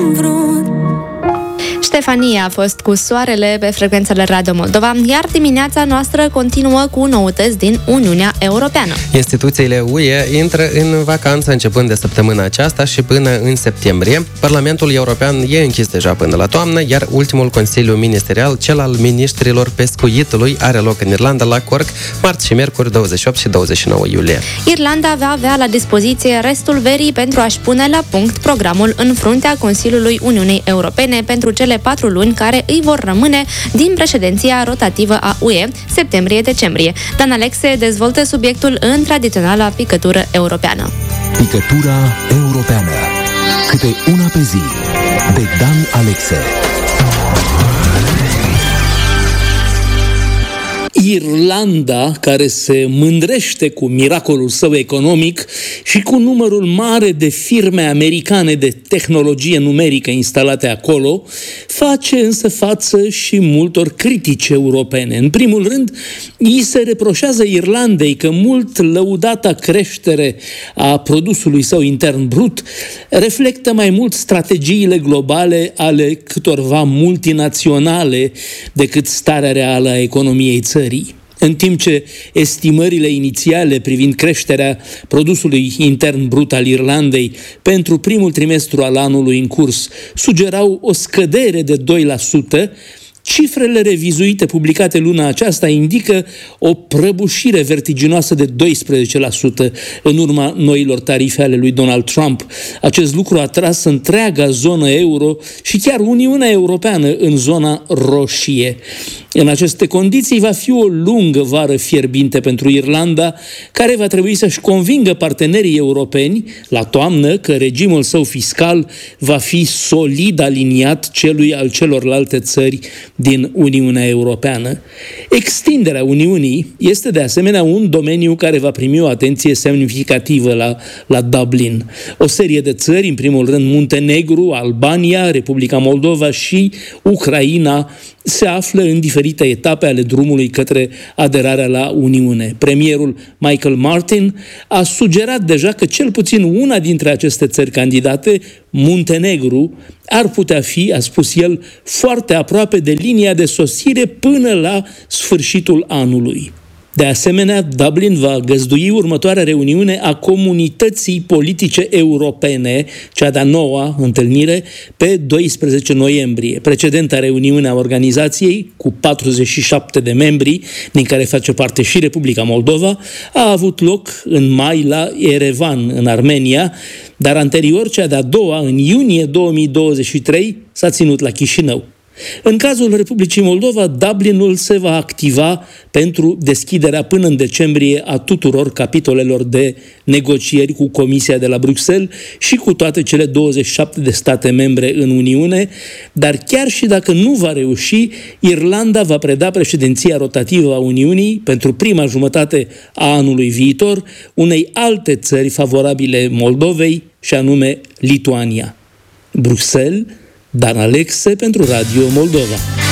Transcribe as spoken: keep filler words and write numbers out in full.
am vrut. Ștefania a fost cu soarele pe frecvențele Radio Moldova, iar dimineața noastră continuă cu noutăți din Uniunea Europeană. Instituțiile U E intră în vacanță începând de săptămâna aceasta și până în septembrie. Parlamentul European e închis deja până la toamnă, iar ultimul Consiliu Ministerial, cel al ministrilor pescuitului, are loc în Irlanda la Cork, marți și miercuri douăzeci și opt și douăzeci și nouă iulie. Irlanda va avea la dispoziție restul verii pentru a-și pune la punct programul în fruntea Consiliului Uniunii Europene pentru cele patru luni care îi vor rămâne din președinția rotativă a U E, septembrie-decembrie. Dan Alexe dezvoltă subiectul în tradiționala picătură europeană. Picătura europeană. Câte una pe zi. De Dan Alexe. Irlanda, care se mândrește cu miracolul său economic și cu numărul mare de firme americane de tehnologie numerică instalate acolo, face însă față și multor critici europene. În primul rând, îi se reproșează Irlandei că mult lăudata creștere a produsului său intern brut reflectă mai mult strategiile globale ale câtorva multinaționale decât starea reală a economiei țării. În timp ce estimările inițiale privind creșterea produsului intern brut al Irlandei pentru primul trimestru al anului în curs sugerau o scădere de doi la sută, cifrele revizuite publicate luna aceasta indică o prăbușire vertiginoasă de doisprezece la sută în urma noilor tarife ale lui Donald Trump. Acest lucru a tras întreaga zonă euro și chiar Uniunea Europeană în zona roșie. În aceste condiții va fi o lungă vară fierbinte pentru Irlanda, care va trebui să-și convingă partenerii europeni la toamnă că regimul său fiscal va fi solid aliniat celui al celorlalte țări din Uniunea Europeană. Extinderea Uniunii este de asemenea un domeniu care va primi o atenție semnificativă la, la Dublin. O serie de țări, în primul rând Muntenegru, Albania, Republica Moldova și Ucraina, se află în diferite etape ale drumului către aderarea la Uniune. Premierul Michael Martin a sugerat deja că cel puțin una dintre aceste țări candidate, Muntenegru, ar putea fi, a spus el, foarte aproape de linia de sosire până la sfârșitul anului. De asemenea, Dublin va găzdui următoarea reuniune a Comunității Politice Europene, cea de-a noua întâlnire, pe doisprezece noiembrie. Precedenta reuniune a organizației, cu patruzeci și șapte de membri, din care face parte și Republica Moldova, a avut loc în mai la Erevan, în Armenia, dar anterior, cea de-a doua, în iunie două mii douăzeci și trei, s-a ținut la Chișinău. În cazul Republicii Moldova, Dublinul se va activa pentru deschiderea până în decembrie a tuturor capitolelor de negocieri cu Comisia de la Bruxelles și cu toate cele douăzeci și șapte de state membre în Uniune, dar chiar și dacă nu va reuși, Irlanda va preda președinția rotativă a Uniunii pentru prima jumătate a anului viitor unei alte țări favorabile Moldovei, și anume Lituania. Bruxelles, Dan Alexe pentru Radio Moldova.